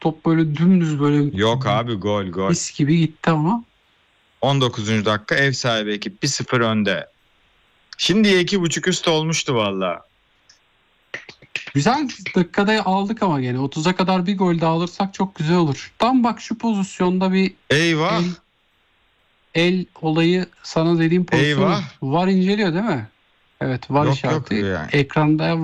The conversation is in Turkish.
top böyle dümdüz böyle Yok abi, gol. mis gibi gitti ama. 19. dakika ev sahibi ekip 1-0 önde. Şimdiye 2.5 üst olmuştu valla. Güzel dakikada aldık ama gene 30'a kadar bir gol daha alırsak çok güzel olur. Tam bak şu pozisyonda bir Eyvah. el olayı sana dediğim pozisyonu Eyvah. VAR inceliyor değil mi? Evet, VAR Yok işareti yani. ekranda